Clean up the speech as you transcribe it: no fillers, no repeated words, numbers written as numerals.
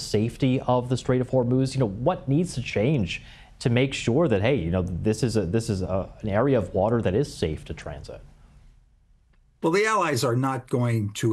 safety of the Strait of Hormuz? What needs to change to make sure that, hey, this is an area of water that is safe to transit? Well, the Allies are not going to